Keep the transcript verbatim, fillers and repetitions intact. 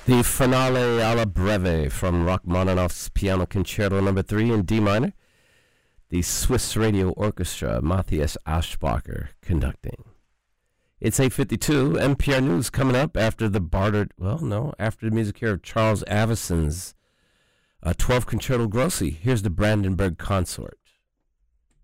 The Finale alla Breve from Rachmaninoff's Piano Concerto Number Three in D minor. The Swiss Radio Orchestra, Matthias Aschbacher conducting. It's eight fifty-two. N P R News coming up after the bartered, well, no, after the music here of Charles Avison's uh, twelve Concerto Grossi. Here's the Brandenburg Consort.